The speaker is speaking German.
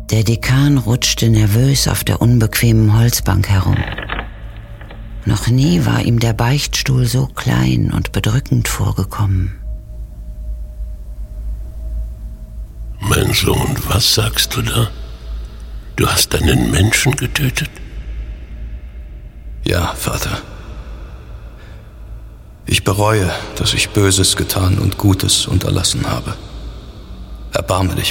Der Dekan rutschte nervös auf der unbequemen Holzbank herum. Noch nie war ihm der Beichtstuhl so klein und bedrückend vorgekommen. Mein Sohn, was sagst du da? Du hast einen Menschen getötet? Ja, Vater. Ich bereue, dass ich Böses getan und Gutes unterlassen habe. Erbarme dich